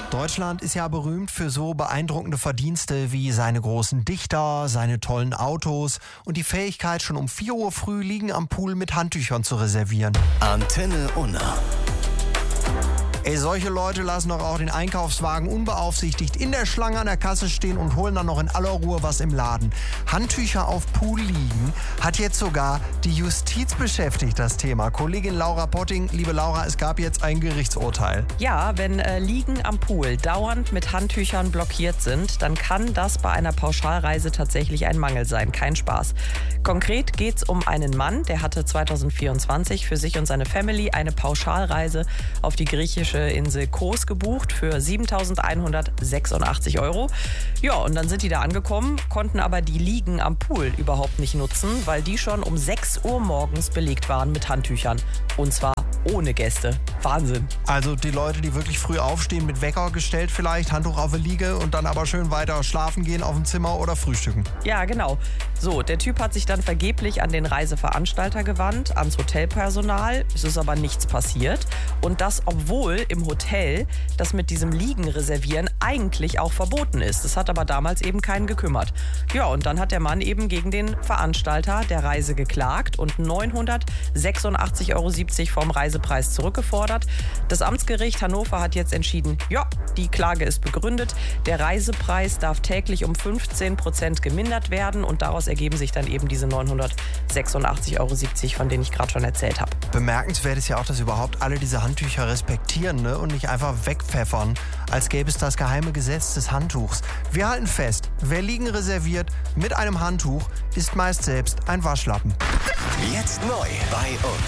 Deutschland ist ja berühmt für so beeindruckende Verdienste wie seine großen Dichter, seine tollen Autos und die Fähigkeit, schon um 4 Uhr früh Liegen am Pool mit Handtüchern zu reservieren. Antenne Unna. Ey, solche Leute lassen doch auch den Einkaufswagen unbeaufsichtigt in der Schlange an der Kasse stehen und holen dann noch in aller Ruhe was im Laden. Handtücher auf Pool liegen hat jetzt sogar die Justiz beschäftigt, das Thema. Kollegin Laura Potting, liebe Laura, es gab jetzt ein Gerichtsurteil. Ja, wenn Liegen am Pool dauernd mit Handtüchern blockiert sind, dann kann das bei einer Pauschalreise tatsächlich ein Mangel sein. Kein Spaß. Konkret geht es um einen Mann, der hatte 2024 für sich und seine Family eine Pauschalreise auf die griechische Insel Kos gebucht für 7.186 €. Ja, und dann sind die da angekommen, konnten aber die Liegen am Pool überhaupt nicht nutzen, weil die schon um 6 Uhr morgens belegt waren mit Handtüchern. Und zwar ohne Gäste. Wahnsinn. Also die Leute, die wirklich früh aufstehen, mit Wecker gestellt vielleicht, Handtuch auf der Liege und dann aber schön weiter schlafen gehen auf dem Zimmer oder frühstücken. Ja, genau. So, der Typ hat sich dann vergeblich an den Reiseveranstalter gewandt, ans Hotelpersonal. Es ist aber nichts passiert. Und das, obwohl im Hotel das mit diesem Liegen reservieren eigentlich auch verboten ist. Das hat aber damals eben keinen gekümmert. Ja, und dann hat der Mann eben gegen den Veranstalter der Reise geklagt und 986,70 € vom Reisepreis zurückgefordert. Das Amtsgericht Hannover hat jetzt entschieden, ja, die Klage ist begründet. Der Reisepreis darf täglich um 15% gemindert werden und daraus ergeben sich dann eben diese 986,70 €, von denen ich gerade schon erzählt habe. Bemerkenswert ist ja auch, dass überhaupt alle diese Handtücher respektieren, ne? Und nicht einfach wegpfeffern, als gäbe es das geheime Gesetz des Handtuchs. Wir halten fest, wer Liegen reserviert mit einem Handtuch, ist meist selbst ein Waschlappen. Jetzt neu bei uns.